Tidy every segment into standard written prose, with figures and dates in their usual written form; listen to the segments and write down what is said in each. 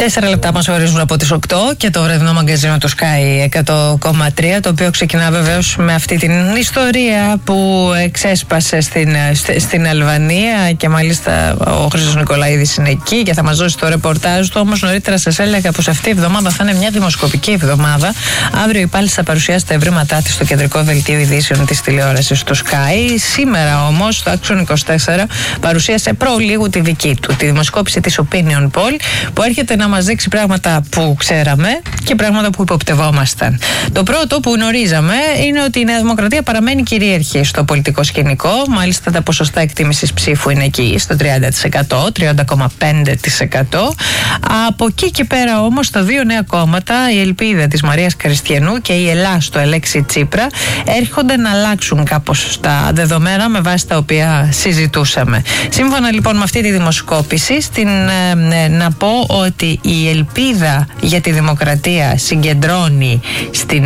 4 λεπτά μας ορίζουν από τις 8 και το βραδινό μαγκαζίνο του Sky 100,3, το οποίο ξεκινά βεβαίως με αυτή την ιστορία που εξέσπασε στην Αλβανία και μάλιστα ο Χρήστος Νικολαίδης είναι εκεί και θα μας δώσει το ρεπορτάζ του. Όμως νωρίτερα σας έλεγα πως αυτή η εβδομάδα θα είναι μια δημοσκοπική εβδομάδα. Αύριο η Πάλης θα παρουσιάσει τα ευρήματά της στο κεντρικό δελτίο ειδήσεων της τηλεόρασης του Sky. Σήμερα όμως το Action 24 παρουσίασε προλίγου τη δική του, τη δημοσκόπηση της Opinion Poll, που έρχεται να μας δείξει πράγματα που ξέραμε και πράγματα που υποπτευόμασταν. Το πρώτο που γνωρίζαμε είναι ότι η Νέα Δημοκρατία παραμένει κυρίαρχη στο πολιτικό σκηνικό. Μάλιστα τα ποσοστά εκτίμησης ψήφου είναι εκεί στο 30%, 30,5%. Από εκεί και πέρα όμως τα δύο νέα κόμματα, η Ελπίδα της Μαρίας Κριστιανού και η Ελλάς του Αλέξη Τσίπρα, έρχονται να αλλάξουν κάπως τα δεδομένα με βάση τα οποία συζητούσαμε. Σύμφωνα λοιπόν με αυτή τη δημοσκόπηση, να πω ότι η Ελπίδα για τη Δημοκρατία συγκεντρώνει στην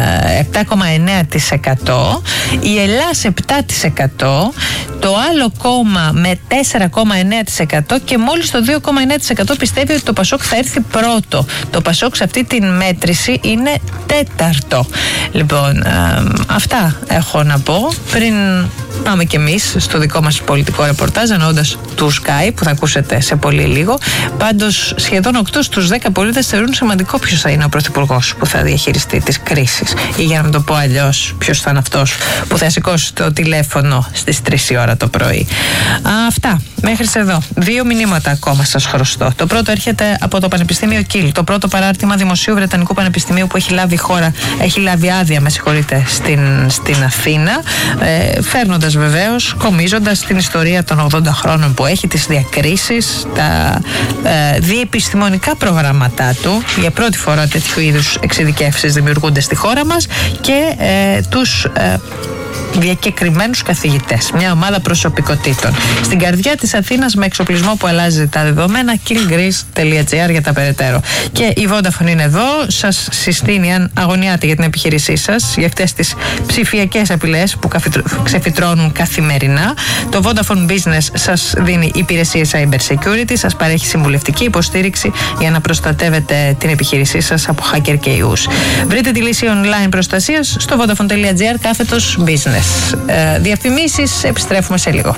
7,9%, η Ελλάς 7%, το άλλο κόμμα με 4,9% και μόλις το 2,9% πιστεύει ότι το Πασόκ θα έρθει πρώτο. Το Πασόκ σε αυτή την μέτρηση είναι τέταρτο. Λοιπόν, αυτά έχω να πω πριν πάμε κι εμείς στο δικό μας πολιτικό ρεπορτάζ, εννοώντας του Sky που θα ακούσετε σε πολύ λίγο. Πάντως σχεδόν 8 στους 10 πολίτες θεωρούν σημαντικό ποιος θα είναι ο πρωθυπουργός που θα διαχειριστεί τις κρίσεις, ή για να το πω αλλιώς, ποιος θα είναι αυτός που θα σηκώσει το τηλέφωνο στις 3 η ώρα το πρωί. Αυτά μέχρι εδώ. 2 μηνύματα ακόμα σας χρωστώ. Το πρώτο έρχεται από το Πανεπιστήμιο Κιλ, το πρώτο παράρτημα Δημοσίου Βρετανικού Πανεπιστημίου που έχει λάβει άδεια, στην Αθήνα, φέρνοντας βεβαίως, κομίζοντας την ιστορία των 80 χρόνων που έχει, τις διακρίσεις, τα διεπιστημονικά προγράμματά του. Για πρώτη φορά τέτοιου είδους εξειδικεύσεις δημιουργούνται στη χώρα μας και τους διακεκριμένους καθηγητές. Μια ομάδα προσωπικότητων. Στην καρδιά της Αθήνας με εξοπλισμό που αλλάζει τα δεδομένα. killgreece.gr για τα περαιτέρω. Και η Vodafone είναι εδώ. Σας συστήνει, αν αγωνιάτε για την επιχείρησή σας, για αυτές τις ψηφιακές απειλές που ξεφυτρώνουν καθημερινά. Το Vodafone Business σας δίνει υπηρεσίες cyber security, σας παρέχει συμβουλευτική υποστήριξη για να προστατεύετε την επιχείρησή σας από hacker και ιούς. Βρείτε τη λύση online προστασίας στο vodafone.gr/business. Διαφημίσεις, επιστρέφουμε σε λίγο.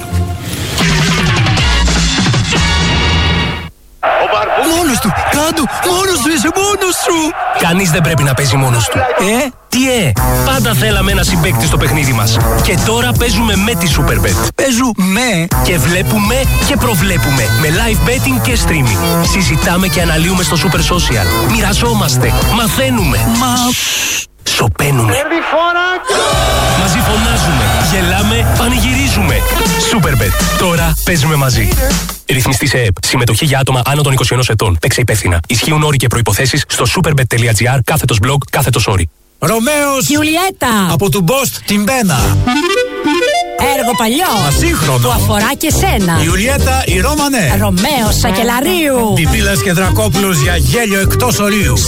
Μόνος του, κάτω, μόνος του, είσαι μόνος σου. Κανείς δεν πρέπει να παίζει μόνος του. Τι πάντα θέλαμε ένα συμπαίκτη στο παιχνίδι μας. Και τώρα παίζουμε με τη Superbet. Παίζουμε και βλέπουμε και προβλέπουμε με live betting και streaming. Συζητάμε και αναλύουμε στο Super Social. Μοιραζόμαστε, μαθαίνουμε. Σοπαίνουμε. Μαζί φωνάζουμε, γελάμε, πανηγυρίζουμε. Superbet. Τώρα παίζουμε μαζί. Ρυθμιστή σε ΕΕΠ. Συμμετοχή για άτομα άνω των 21 ετών. Παίξε υπεύθυνα. Ισχύουν όροι και προϋποθέσεις στο superbet.gr/blog/όροι. Ρωμαίος Γιουλιέτα από του Μπόστ την Πένα. Έργο παλιό Ασύγχρονο που αφορά και σένα. Ιουλιέτα η Ρώμανε. Ρωμαίος Σακελαρίου. Πιπίλας και Δρακόπουλος για γέλιο εκτός ορίου.